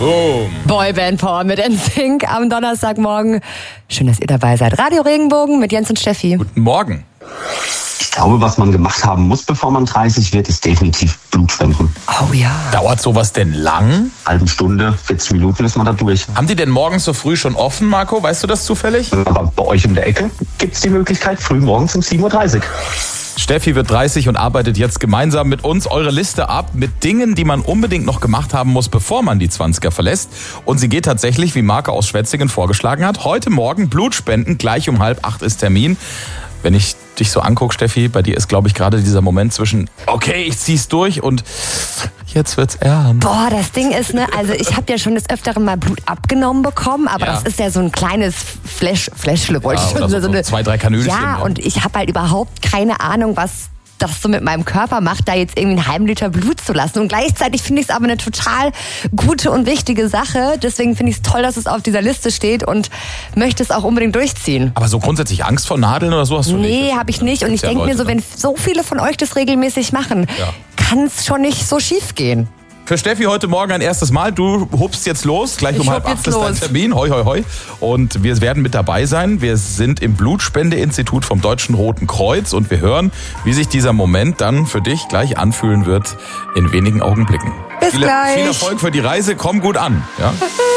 Boom. Boyband Power mit NSYNC am Donnerstagmorgen. Schön, dass ihr dabei seid. Radio Regenbogen mit Jens und Steffi. Guten Morgen. Ich glaube, was man gemacht haben muss, bevor man 30 wird, ist definitiv Blutspenden. Oh ja. Dauert sowas denn lang? Halbe Stunde, 40 Minuten ist man da durch. Haben die denn morgens so früh schon offen, Marco? Weißt du das zufällig? Aber bei euch um der Ecke gibt es die Möglichkeit, früh morgens um 7.30 Uhr. Steffi wird 30 und arbeitet jetzt gemeinsam mit uns eure Liste ab mit Dingen, die man unbedingt noch gemacht haben muss, bevor man die 20er verlässt. Und sie geht tatsächlich, wie Marco aus Schwetzingen vorgeschlagen hat, heute Morgen Blutspenden, gleich um 7:30 ist Termin. Wenn ich dich so angucke, Steffi, bei dir ist, glaube ich, gerade dieser Moment zwischen, okay, ich zieh's durch und jetzt wird's ernst. Boah, das Ding ist, ne, also ich habe ja schon des Öfteren mal Blut abgenommen bekommen, aber das ist ja so ein kleines Fläschle, wollte ich schon sagen. So 2-3 Kanülchen. Ja, und ich habe halt überhaupt keine Ahnung, was das so mit meinem Körper macht, da jetzt irgendwie einen halben Liter Blut zu lassen. Und gleichzeitig finde ich es aber eine total gute und wichtige Sache. Deswegen finde ich es toll, dass es auf dieser Liste steht und möchte es auch unbedingt durchziehen. Aber so grundsätzlich Angst vor Nadeln oder so hast du nicht? Nee, habe ich nicht. Und ich denke mir so, wenn so viele von euch das regelmäßig machen, kann es schon nicht so schief gehen. Für Steffi heute Morgen ein erstes Mal. Du hupst jetzt los. Gleich um 7:30 ist dein Termin. Hoi, hoi, hoi. Und wir werden mit dabei sein. Wir sind im Blutspendeinstitut vom Deutschen Roten Kreuz und wir hören, wie sich dieser Moment dann für dich gleich anfühlen wird in wenigen Augenblicken. Bis gleich. Viel Erfolg für die Reise. Komm gut an. Ja?